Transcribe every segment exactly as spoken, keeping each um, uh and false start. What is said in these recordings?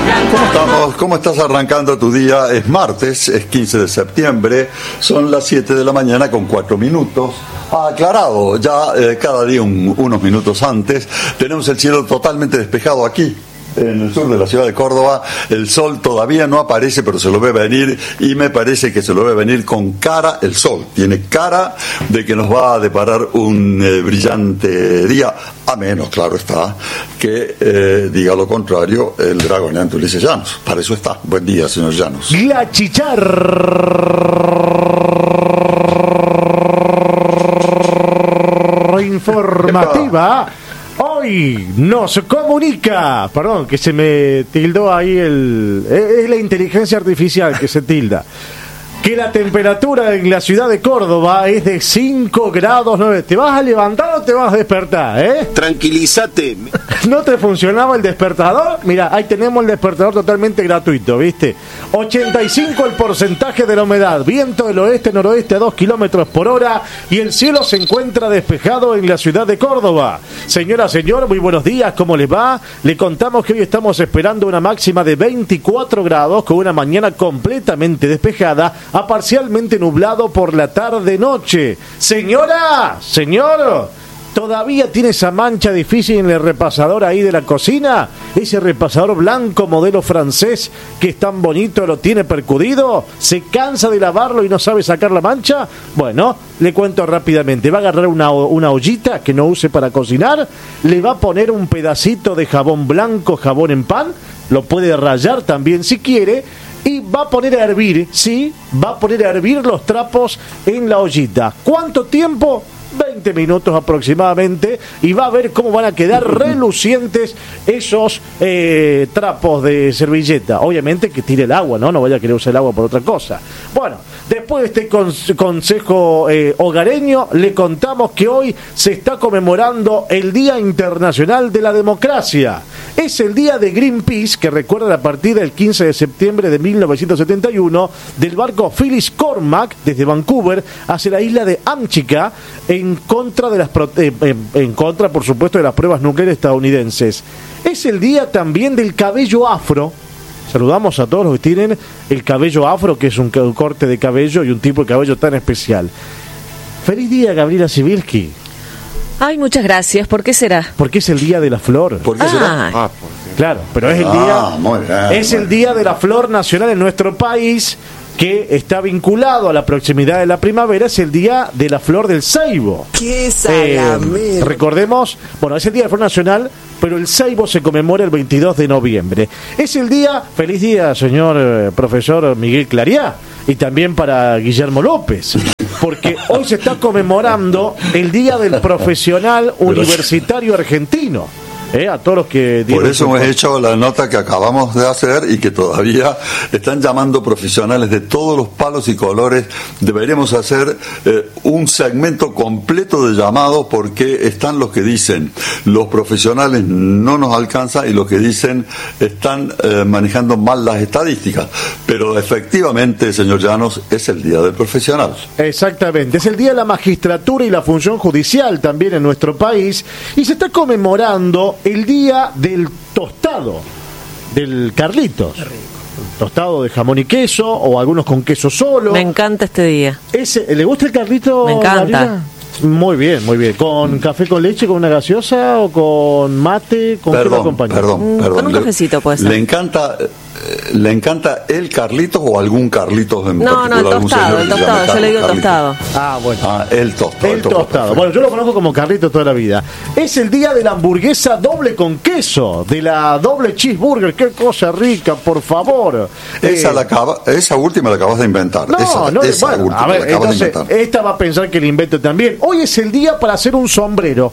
¿Cómo estamos? ¿Cómo estás arrancando tu día? Es martes, es quince de septiembre, son las siete de la mañana con cuatro minutos. Aclarado, ya eh, cada día un, unos minutos antes, tenemos el cielo totalmente despejado aquí. En el sur de la ciudad de Córdoba, el sol todavía no aparece, pero se lo ve venir, y me parece que se lo ve venir con cara, el sol tiene cara de que nos va a deparar un eh, brillante día, a menos, claro está, que eh, diga lo contrario el dragoneante Ulises Llanos. Para eso está. Buen día, señor Llanos. La chicharra informativa hoy nos comunica, perdón, que se me tildó ahí el... es la inteligencia artificial que se tilda, que la temperatura en la ciudad de Córdoba es de cinco grados nueve. ¿Te vas a levantar o te vas a despertar, eh? Tranquilízate. ¿No te funcionaba el despertador? Mira, ahí tenemos el despertador totalmente gratuito, ¿viste? ochenta y cinco el porcentaje de la humedad, viento del oeste-noroeste a dos kilómetros por hora y el cielo se encuentra despejado en la ciudad de Córdoba. Señora, señor, muy buenos días, ¿cómo les va? Le contamos que hoy estamos esperando una máxima de veinticuatro grados con una mañana completamente despejada a parcialmente nublado por la tarde-noche. Señora, señor, ¿todavía tiene esa mancha difícil en el repasador ahí de la cocina? ¿Ese repasador blanco modelo francés que es tan bonito lo tiene percudido? ¿Se cansa de lavarlo y no sabe sacar la mancha? Bueno, le cuento rápidamente. Va a agarrar una, una ollita que no use para cocinar, le va a poner un pedacito de jabón blanco, jabón en pan, lo puede rallar también si quiere, y va a poner a hervir, sí, va a poner a hervir los trapos en la ollita. ¿Cuánto tiempo? veinte minutos aproximadamente, y va a ver cómo van a quedar relucientes esos eh, trapos de servilleta. Obviamente que tire el agua, ¿no? No vaya a querer usar el agua por otra cosa. Bueno, después de este con- consejo eh, hogareño, le contamos que hoy se está conmemorando el Día Internacional de la Democracia. Es el día de Greenpeace, que recuerda la partida el quince de septiembre de mil novecientos setenta y uno del barco Phyllis Cormack desde Vancouver hacia la isla de Amchica, en contra de las prote- en, en contra, por supuesto, de las pruebas nucleares estadounidenses. Es el día también del cabello afro. Saludamos a todos los que tienen el cabello afro, que es un, un corte de cabello y un tipo de cabello tan especial. Feliz día, Gabriela Sibilski. Ay, muchas gracias. ¿Por qué será? Porque es el día de la flor. ¿Por qué Ah. será? Ah, Claro, pero es el Ah, día muy bien, es muy el día de la flor nacional en nuestro país, que está vinculado a la proximidad de la primavera. Es el día de la flor del ceibo. ¡Qué Eh, recordemos, bueno, es el día de la flor nacional, pero el ceibo se conmemora el veintidós de noviembre. Es el día, feliz día, señor eh, profesor Miguel Clariá, y también para Guillermo López, porque hoy se está conmemorando el día del profesional universitario argentino. Eh, a todos los que Por eso su- hemos hecho la nota que acabamos de hacer y que todavía están llamando profesionales de todos los palos y colores. Deberíamos hacer eh, un segmento completo de llamados, porque están los que dicen los profesionales no nos alcanza y los que dicen están eh, manejando mal las estadísticas. Pero efectivamente, señor Llanos, es el día del profesional. Exactamente, es el día de la magistratura y la función judicial también en nuestro país, y se está conmemorando el día del tostado, del Carlitos. Tostado de jamón y queso, o algunos con queso solo. Me encanta este día. Ese, ¿le gusta el Carlito? Me encanta. Gabriela? Muy bien, muy bien. ¿Con café con leche, con una gaseosa, o con mate? ¿Con qué lo Perdón, acompaña? perdón, Mm, perdón. con un Le- cafecito puede ser. ¿Le encanta, eh, le encanta el Carlitos o algún Carlitos en No, particular? no, el algún tostado, señor el que se llame tostado. Yo le digo Carlitos? tostado. Ah, bueno. Ah, el tostado. El tostado. perfecto. Bueno, yo lo conozco como Carlito toda la vida. Es el día de la hamburguesa doble con queso, de la doble cheeseburger. Qué cosa rica, por favor. Esa, Eh, la acaba- esa última la acabas de inventar. No, esa, no, esa bueno, última a ver, la acabas entonces, de inventar. esta va a pensar que el invento también. Hoy es el día para hacer un sombrero.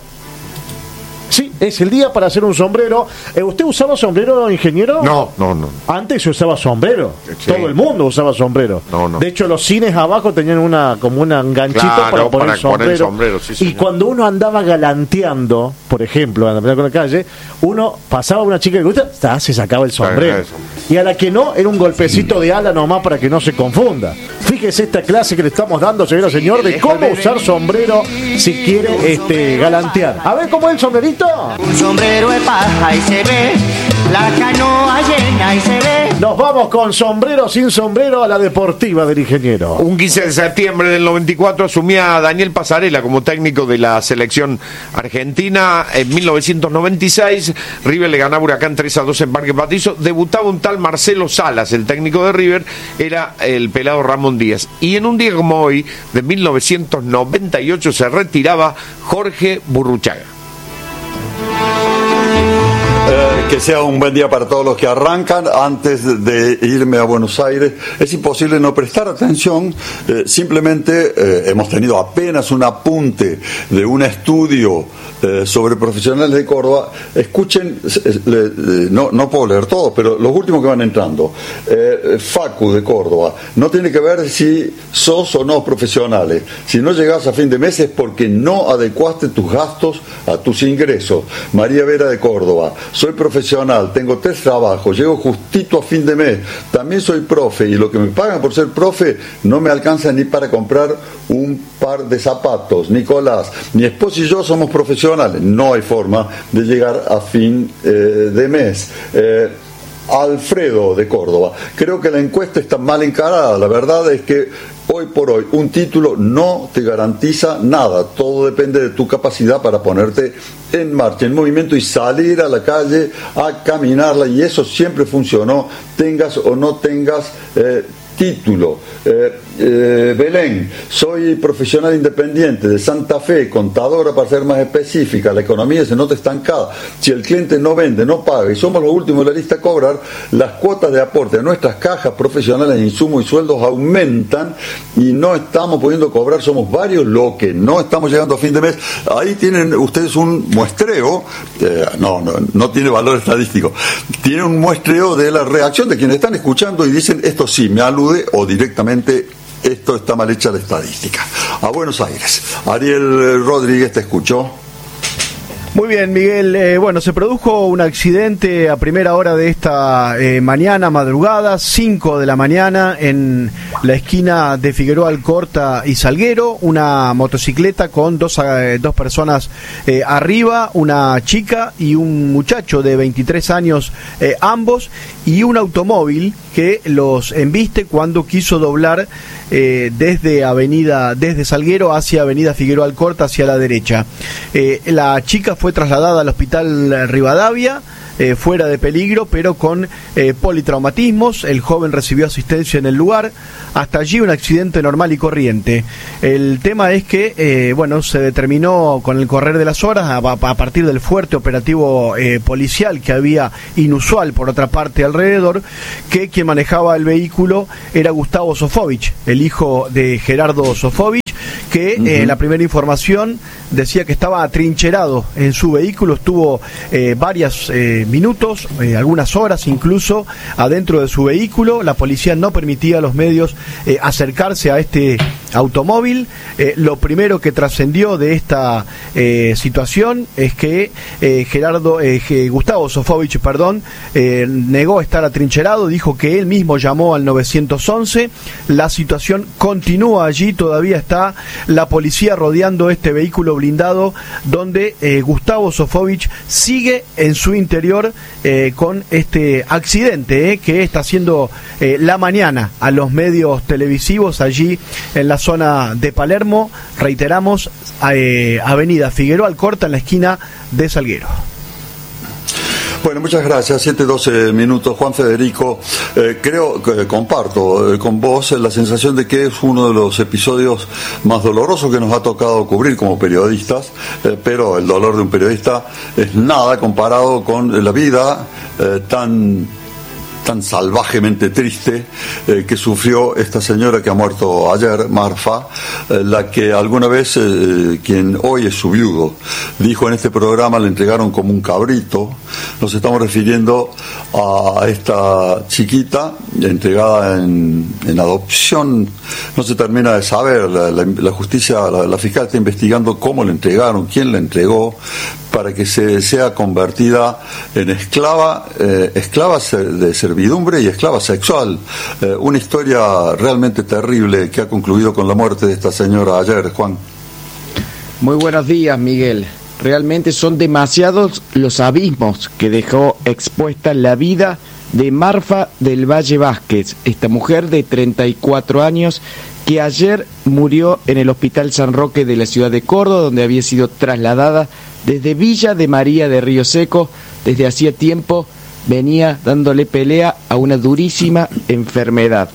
Sí, es el día para hacer un sombrero. Eh, ¿Usted usaba sombrero, ingeniero? No, no, no. Antes se usaba sombrero. Sí. Todo el mundo usaba sombrero. No, no. De hecho, los cines abajo tenían una como una- un ganchito Claro, para poner para sombrero. poner sombrero, sí, y señor. cuando uno andaba galanteando, por ejemplo, andando por la calle, uno pasaba a una chica que le gusta, ¡tá! Se sacaba el sombrero. Eso. Y a la que no, era un golpecito de ala nomás para que no se confunda. Fíjese esta clase que le estamos dando, señora señor, de cómo usar sombrero si quiere este galantear. A ver cómo es el sombrerito. Un sombrero de paja y se ve la canoa llena y se ve. Nos vamos con sombrero sin sombrero a la deportiva del ingeniero. Un quince de septiembre del noventa y cuatro asumía Daniel Pasarela como técnico de la selección argentina. En mil novecientos noventa y seis River le ganaba Huracán tres a dos en Parque Patricio. Debutaba un tal Marcelo Salas, el técnico de River era el pelado Ramón Díaz. Y en un día como hoy, de mil novecientos noventa y ocho, se retiraba Jorge Burruchaga. Eh, que sea un buen día para todos los que arrancan. Antes de irme a Buenos Aires, es imposible no prestar atención. Eh, simplemente eh, hemos tenido apenas un apunte de un estudio eh, sobre profesionales de Córdoba. Escuchen, eh, eh, no, no puedo leer todos, pero los últimos que van entrando. Eh, Facu de Córdoba, no tiene que ver si sos o no profesionales. Si no llegás a fin de mes es porque no adecuaste tus gastos a tus ingresos. María Vera de Córdoba, soy profesional, tengo tres trabajos, llego justito a fin de mes, también soy profe y lo que me pagan por ser profe no me alcanza ni para comprar un par de zapatos. Nicolás, mi esposo y yo somos profesionales, no hay forma de llegar a fin eh, de mes. Eh, Alfredo de Córdoba, creo que la encuesta está mal encarada. La verdad es que hoy por hoy un título no te garantiza nada, todo depende de tu capacidad para ponerte en marcha, en movimiento y salir a la calle a caminarla, y eso siempre funcionó, tengas o no tengas eh, título. Eh, eh, Belén, soy profesional independiente de Santa Fe, contadora para ser más específica, la economía se nota estancada, si el cliente no vende, no paga y somos los últimos de la lista a cobrar, las cuotas de aporte a nuestras cajas profesionales de insumos y sueldos aumentan y no estamos pudiendo cobrar, somos varios lo que no estamos llegando a fin de mes. Ahí tienen ustedes un muestreo, eh, no, no, no tiene valor estadístico, tiene un muestreo de la reacción de quienes están escuchando y dicen esto sí me alude o directamente esto está mal hecha la estadística. A Buenos Aires, Ariel Rodríguez, te escuchó. Muy bien, Miguel. Eh, bueno, se produjo un accidente a primera hora de esta eh, mañana, madrugada, cinco de la mañana, en la esquina de Figueroa Alcorta y Salguero. Una motocicleta con dos, eh, dos personas eh, arriba, una chica y un muchacho de veintitrés años, eh, ambos, y un automóvil que los embiste cuando quiso doblar eh, desde avenida, desde Salguero hacia avenida Figueroa Alcorta hacia la derecha. Eh, la chica fue trasladada al hospital Rivadavia, eh, fuera de peligro, pero con eh, politraumatismos. El joven recibió asistencia en el lugar. Hasta allí un accidente normal y corriente. El tema es que, eh, bueno, se determinó con el correr de las horas, a, a partir del fuerte operativo eh, policial que había inusual por otra parte alrededor, que quien manejaba el vehículo era Gustavo Sofovich, el hijo de Gerardo Sofovich, que uh-huh. eh, la primera información decía que estaba atrincherado en su vehículo, estuvo eh, varios eh, minutos, eh, algunas horas incluso, adentro de su vehículo. La policía no permitía a los medios eh, acercarse a este automóvil. Eh, lo primero que trascendió de esta eh, situación es que eh, Gerardo, eh, Gustavo Sofovich, perdón, eh, negó estar atrincherado, dijo que él mismo llamó al nueve once. La situación continúa allí, todavía está la policía rodeando este vehículo blindado donde eh, Gustavo Sofovich sigue en su interior eh, con este accidente eh, que está haciendo eh, la mañana a los medios televisivos allí en la zona de Palermo. Reiteramos, eh, avenida Figueroa Alcorta en la esquina de Salguero. Bueno, muchas gracias. siete doce minutos. Juan Federico, eh, creo que eh, comparto eh, con vos la sensación de que es uno de los episodios más dolorosos que nos ha tocado cubrir como periodistas, eh, pero el dolor de un periodista es nada comparado con la vida eh, tan... tan salvajemente triste eh, que sufrió esta señora que ha muerto ayer, Marfa, eh, la que alguna vez, eh, quien hoy es su viudo, dijo en este programa, le entregaron como un cabrito. Nos estamos refiriendo a esta chiquita entregada en, en adopción. No se termina de saber, la, la, la justicia, la, la fiscal está investigando cómo le entregaron, quién la entregó, para que se sea convertida en esclava, eh, esclava de servidumbre y esclava sexual. Eh, una historia realmente terrible que ha concluido con la muerte de esta señora ayer, Juan. Muy buenos días, Miguel. realmente son demasiados los abismos que dejó expuesta la vida de Marfa del Valle Vázquez, esta mujer de treinta y cuatro años que ayer murió en el Hospital San Roque de la ciudad de Córdoba, donde había sido trasladada desde Villa de María de Río Seco. Desde hacía tiempo venía dándole pelea a una durísima enfermedad.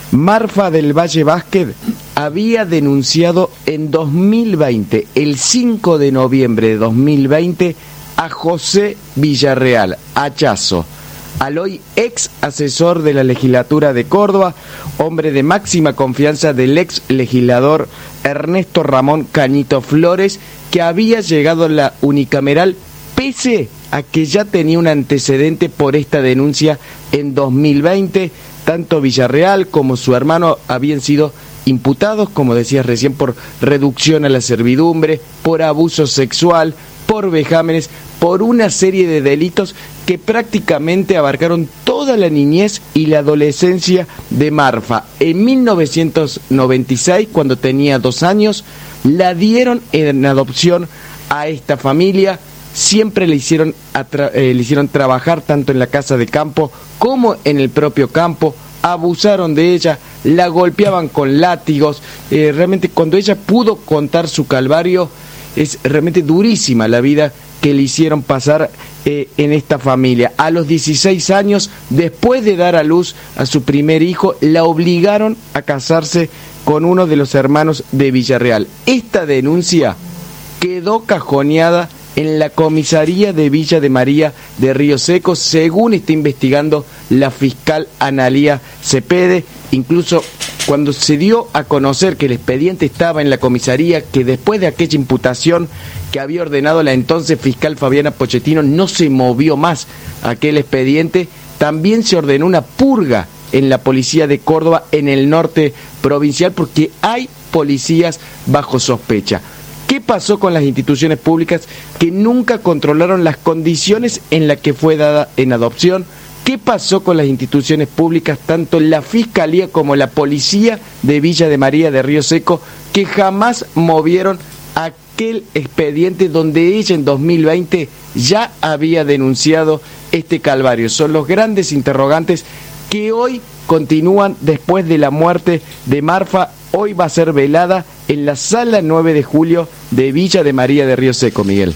Marfa del Valle Vázquez había denunciado en dos mil veinte, el cinco de noviembre de dos mil veinte, a José Villarreal, hachazo, al hoy ex asesor de la legislatura de Córdoba, hombre de máxima confianza del ex legislador Ernesto Ramón Cañito Flores, que había llegado a la unicameral pese a que ya tenía un antecedente por esta denuncia en dos mil veinte. Tanto Villarreal como su hermano habían sido imputados, como decías recién, por reducción a la servidumbre, por abuso sexual, por vejámenes, por una serie de delitos que prácticamente abarcaron toda la niñez y la adolescencia de Marfa. En mil novecientos noventa y seis, cuando tenía dos años, la dieron en adopción a esta familia. Siempre le hicieron, atra- eh, le hicieron trabajar tanto en la casa de campo como en el propio campo, abusaron de ella, la golpeaban con látigos. Eh, realmente cuando ella pudo contar su calvario, es realmente durísima la vida que le hicieron pasar eh, en esta familia. A los dieciséis años, después de dar a luz a su primer hijo, la obligaron a casarse con uno de los hermanos de Villarreal. Esta denuncia quedó cajoneada en la comisaría de Villa de María de Río Seco, según está investigando la fiscal Analía Cepede. Incluso cuando se dio a conocer que el expediente estaba en la comisaría, que después de aquella imputación que había ordenado la entonces fiscal Fabiana Pochettino, no se movió más aquel expediente, también se ordenó una purga en la policía de Córdoba, en el norte provincial, porque hay policías bajo sospecha. ¿Qué pasó con las instituciones públicas que nunca controlaron las condiciones en las que fue dada en adopción? ¿Qué pasó con las instituciones públicas, tanto la Fiscalía como la Policía de Villa de María de Río Seco, que jamás movieron aquel expediente donde ella en dos mil veinte ya había denunciado este calvario? Son los grandes interrogantes que hoy continúan después de la muerte de Marfa. Hoy va a ser velada en la sala nueve de julio de Villa de María de Río Seco, Miguel.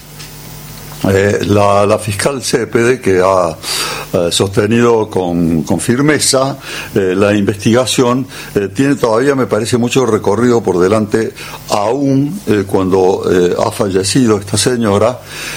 Eh, la, la fiscal Cepede, que ha eh, sostenido con, con firmeza eh, la investigación, eh, tiene todavía, me parece, mucho recorrido por delante, aún eh, cuando eh, ha fallecido esta señora,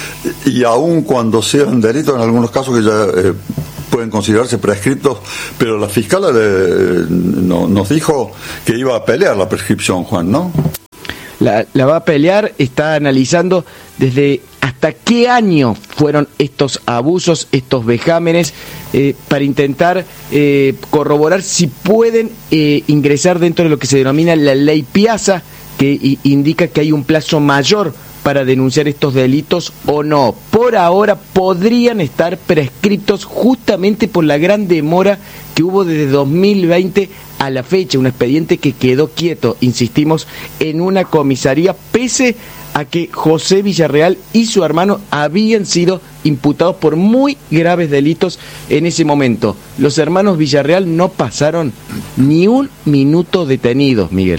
y aún cuando sean delitos, en algunos casos que ya eh, pueden considerarse prescriptos, pero la fiscal eh, no, nos dijo que iba a pelear la prescripción, Juan, ¿no? La, la va a pelear, está analizando desde hasta qué año fueron estos abusos, estos vejámenes, eh, para intentar eh, corroborar si pueden eh, ingresar dentro de lo que se denomina la ley Piazza, que i- indica que hay un plazo mayor para denunciar estos delitos o no. Por ahora podrían estar prescriptos justamente por la gran demora que hubo desde dos mil veinte a la fecha, un expediente que quedó quieto, insistimos, en una comisaría, pese a que José Villarreal y su hermano habían sido imputados por muy graves delitos en ese momento. Los hermanos Villarreal no pasaron ni un minuto detenidos, Miguel.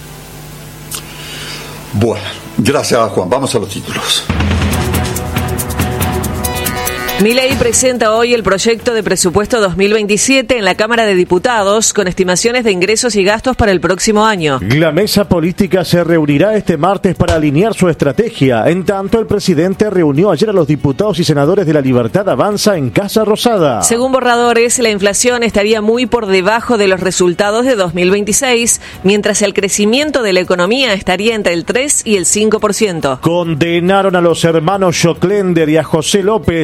Bueno, gracias, Juan. Vamos a los títulos. Milei presenta hoy el proyecto de presupuesto dos mil veintisiete en la Cámara de Diputados con estimaciones de ingresos y gastos para el próximo año. La mesa política se reunirá este martes para alinear su estrategia. En tanto, el presidente reunió ayer a los diputados y senadores de La Libertad Avanza en Casa Rosada. Según borradores, la inflación estaría muy por debajo de los resultados de dos mil veintiséis, mientras el crecimiento de la economía estaría entre el tres y el cinco por ciento. Condenaron a los hermanos Joclender y a José López y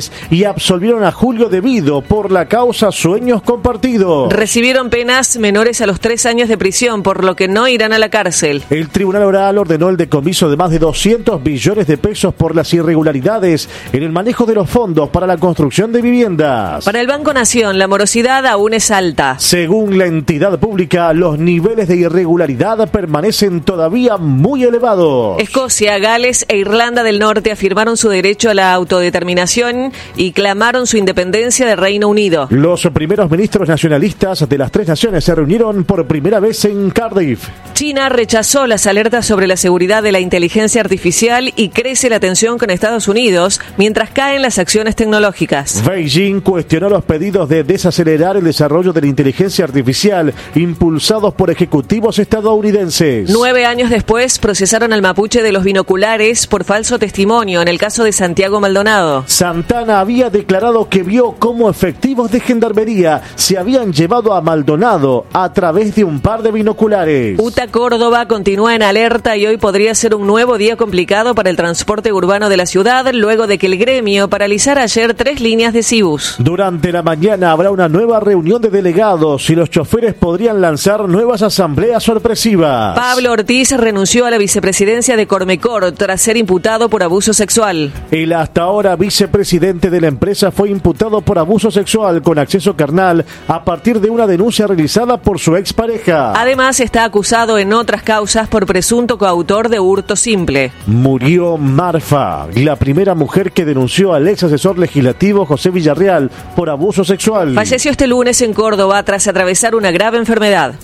y absolvieron a Julio Devido por la causa Sueños Compartidos. Recibieron penas menores a los tres años de prisión, por lo que no irán a la cárcel. El Tribunal Oral ordenó el decomiso de más de doscientos billones de pesos por las irregularidades en el manejo de los fondos para la construcción de viviendas. Para el Banco Nación, la morosidad aún es alta. Según la entidad pública, los niveles de irregularidad permanecen todavía muy elevados. Escocia, Gales e Irlanda del Norte afirmaron su derecho a la autodeterminación y clamaron su independencia del Reino Unido. Los primeros ministros nacionalistas de las tres naciones se reunieron por primera vez en Cardiff. China rechazó las alertas sobre la seguridad de la inteligencia artificial y crece la tensión con Estados Unidos mientras caen las acciones tecnológicas. Beijing cuestionó los pedidos de desacelerar el desarrollo de la inteligencia artificial impulsados por ejecutivos estadounidenses. Nueve años después procesaron al mapuche de los binoculares por falso testimonio en el caso de Santiago Maldonado. Santana había declarado que vio cómo efectivos de gendarmería se habían llevado a Maldonado a través de un par de binoculares. UTA Córdoba continúa en alerta y hoy podría ser un nuevo día complicado para el transporte urbano de la ciudad luego de que el gremio paralizara ayer tres líneas de Cibus. Durante la mañana habrá una nueva reunión de delegados y los choferes podrían lanzar nuevas asambleas sorpresivas. Pablo Ortiz renunció a la vicepresidencia de Cormecor tras ser imputado por abuso sexual. El hasta ahora vicepresidente de la empresa fue imputado por abuso sexual con acceso carnal a partir de una denuncia realizada por su expareja. Además, está acusado en otras causas por presunto coautor de hurto simple. Murió Marfa, la primera mujer que denunció al ex asesor legislativo José Villarreal por abuso sexual. Falleció este lunes en Córdoba tras atravesar una grave enfermedad.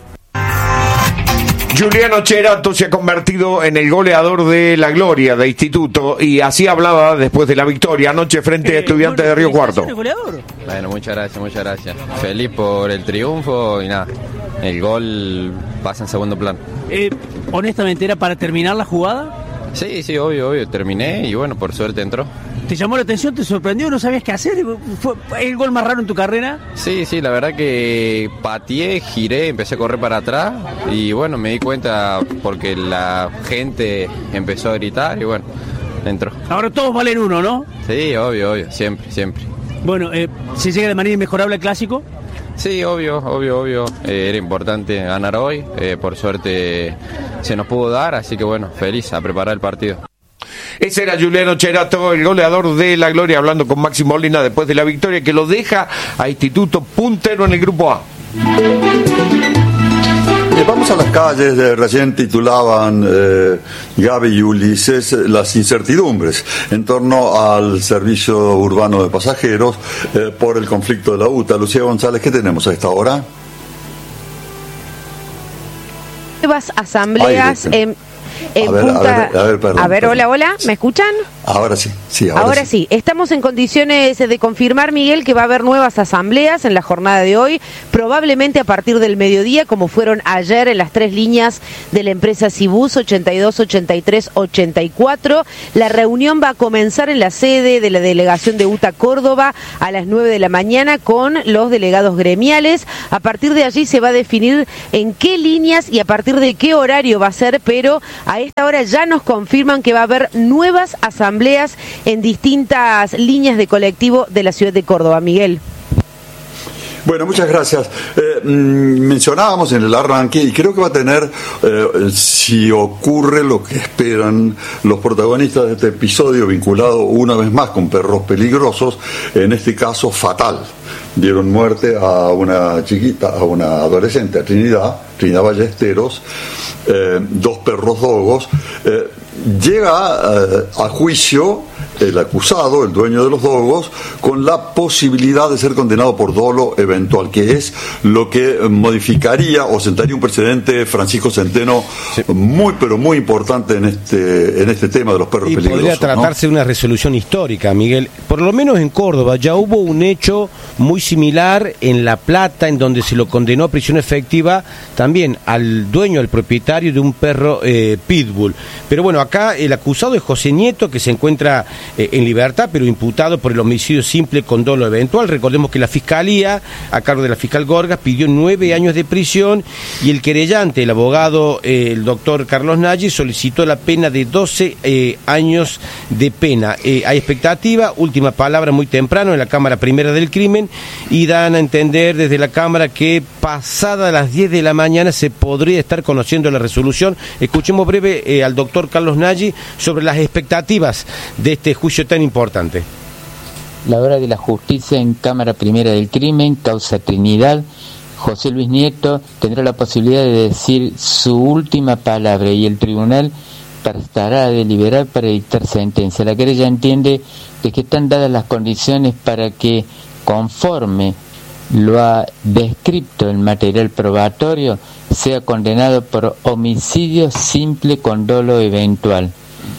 Juliano Cherato se ha convertido en el goleador de la gloria de Instituto y así hablaba después de la victoria anoche frente a Estudiantes de Río Cuarto. Bueno, muchas gracias, muchas gracias. Feliz por el triunfo y nada, el gol pasa en segundo plano. Eh, honestamente, ¿era para terminar la jugada? Sí, sí, obvio, obvio, terminé y bueno, por suerte entró. ¿Te llamó la atención? ¿Te sorprendió? ¿No sabías qué hacer? ¿Fue el gol más raro en tu carrera? Sí, sí, la verdad que pateé, giré, empecé a correr para atrás y bueno, me di cuenta porque la gente empezó a gritar y bueno, entró. Ahora todos valen uno, ¿no? Sí, obvio, obvio, siempre, siempre. Bueno, eh, ¿se llega de manera inmejorable al Clásico? Sí, obvio, obvio, obvio. Eh, era importante ganar hoy, eh, por suerte se nos pudo dar, así que bueno, feliz a preparar el partido. Ese era Juliano Cherato, el goleador de la gloria, hablando con Maxi Molina después de la victoria que lo deja a Instituto puntero en el grupo A. Eh, vamos a las calles, eh, recién titulaban eh, Gaby y Ulises las incertidumbres en torno al servicio urbano de pasajeros eh, por el conflicto de la UTA. Lucía González, ¿qué tenemos a esta hora? Nuevas asambleas en... En a, ver, punta... a ver, a ver, perdón, a ver, perdón. hola, hola, ¿me escuchan? Ahora sí, sí, ahora, ahora sí. sí. Estamos en condiciones de confirmar, Miguel, que va a haber nuevas asambleas en la jornada de hoy, probablemente a partir del mediodía, como fueron ayer en las tres líneas de la empresa Cibus, ochenta y dos, ochenta y tres, ochenta y cuatro. La reunión va a comenzar en la sede de la delegación de UTA Córdoba a las nueve de la mañana con los delegados gremiales. A partir de allí se va a definir en qué líneas y a partir de qué horario va a ser, pero a esta hora ya nos confirman que va a haber nuevas asambleas en distintas líneas de colectivo de la ciudad de Córdoba. Miguel. Bueno, muchas gracias. Eh, mencionábamos en el arranque, y creo que va a tener, eh, si ocurre lo que esperan los protagonistas de este episodio, vinculado una vez más con perros peligrosos, en este caso fatal. Dieron muerte a una chiquita, a una adolescente, a Trinidad, Trinidad Ballesteros, eh, dos perros dogos. Eh, llega eh, a juicio el acusado, el dueño de los dogos, con la posibilidad de ser condenado por dolo eventual, que es lo que modificaría o sentaría un precedente, Francisco Centeno, sí, muy pero muy importante en este en este tema de los perros y peligrosos. Podría tratarse de, ¿no?, una resolución histórica, Miguel. Por lo menos en Córdoba ya hubo un hecho muy similar en La Plata, en donde se lo condenó a prisión efectiva también al dueño, al propietario de un perro eh, pitbull. Pero bueno, acá el acusado es José Nieto, que se encuentra eh, en libertad, pero imputado por el homicidio simple con dolo eventual. Recordemos que la Fiscalía, a cargo de la fiscal Gorgas, pidió nueve años de prisión y el querellante, el abogado, eh, el doctor Carlos Nagy, solicitó la pena de doce eh, años de pena. Eh, hay expectativa, última palabra muy temprano en la Cámara Primera del Crimen, y dan a entender desde la Cámara que pasada las diez de la mañana se podría estar conociendo la resolución. Escuchemos breve eh, al doctor Carlos Nagy sobre las expectativas de este juicio tan importante. La hora de la justicia en Cámara Primera del Crimen, causa Trinidad. José Luis Nieto tendrá la posibilidad de decir su última palabra y el tribunal estará a deliberar para dictar sentencia. La querella entiende de que están dadas las condiciones para que, conforme lo ha descrito el material probatorio, sea condenado por homicidio simple con dolo eventual.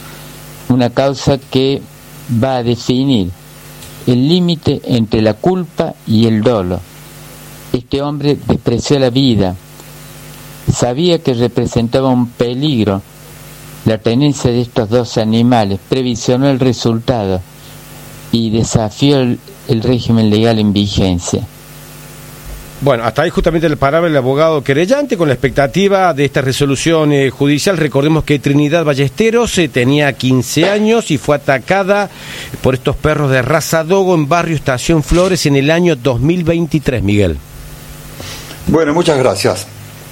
Una causa que va a definir el límite entre la culpa y el dolo. Este hombre despreció la vida, sabía que representaba un peligro la tenencia de estos dos animales, previsionó el resultado y desafió el, el régimen legal en vigencia. Bueno, hasta ahí justamente la palabra del abogado querellante con la expectativa de esta resolución eh, judicial. Recordemos que Trinidad Ballesteros eh, tenía quince años y fue atacada por estos perros de raza dogo en barrio Estación Flores en el año dos mil veintitrés, Miguel. Bueno, muchas gracias.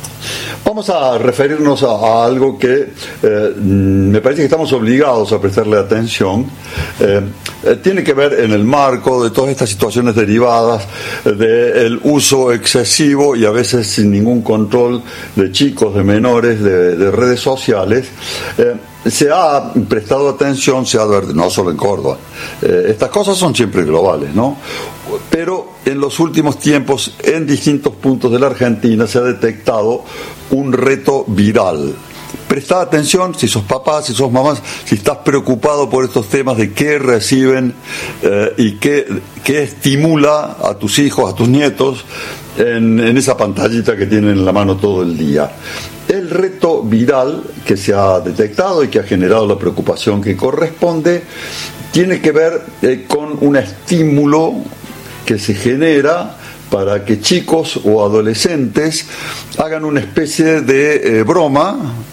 Vamos a referirnos a, a algo que eh, me parece que estamos obligados a prestarle atención. Eh, eh, tiene que ver en el marco de todas estas situaciones derivadas del uso excesivo y a veces sin ningún control de chicos, de menores, de, de redes sociales. Eh, se ha prestado atención, se ha advertido, no solo en Córdoba, eh, estas cosas son siempre globales, ¿no? Pero en los últimos tiempos, en distintos puntos de la Argentina, se ha detectado un reto viral. Presta atención si sos papá, si sos mamás, si estás preocupado por estos temas de qué reciben eh, y qué, qué estimula a tus hijos, a tus nietos, en, en esa pantallita que tienen en la mano todo el día. El reto viral que se ha detectado y que ha generado la preocupación que corresponde tiene que ver eh, con un estímulo que se genera para que chicos o adolescentes hagan una especie de eh, broma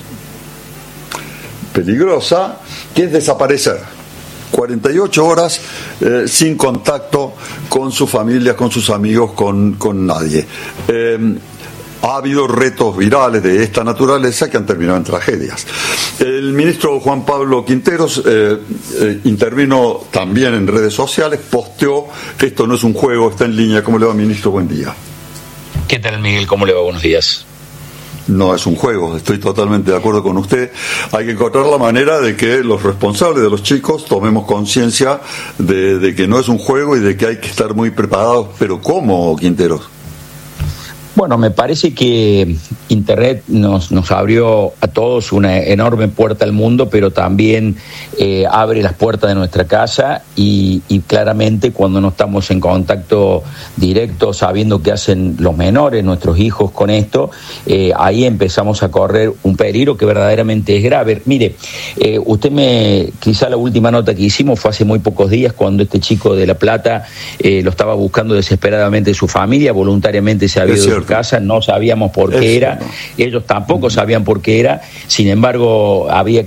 peligrosa, que es desaparecer cuarenta y ocho horas eh, sin contacto con su familia, con sus amigos, con, con nadie. Eh, Ha habido retos virales de esta naturaleza que han terminado en tragedias. El ministro Juan Pablo Quinteros eh, eh, intervino también en redes sociales, posteó que esto no es un juego, está en línea. ¿Cómo le va, ministro? Buen día. ¿Qué tal, Miguel? ¿Cómo le va? Buenos días. No es un juego, estoy totalmente de acuerdo con usted. Hay que encontrar la manera de que los responsables de los chicos tomemos conciencia de, de que no es un juego y de que hay que estar muy preparados. ¿Pero cómo, Quinteros? Bueno, me parece que Internet nos, nos abrió a todos una enorme puerta al mundo, pero también eh, abre las puertas de nuestra casa y, y claramente cuando no estamos en contacto directo, sabiendo qué hacen los menores, nuestros hijos con esto, eh, ahí empezamos a correr un peligro que verdaderamente es grave. Mire, eh, usted me, quizá la última nota que hicimos fue hace muy pocos días cuando este chico de La Plata eh, lo estaba buscando desesperadamente su familia, voluntariamente se había ido de su casa, no sabíamos por qué era, ellos tampoco sabían por qué era, sin embargo había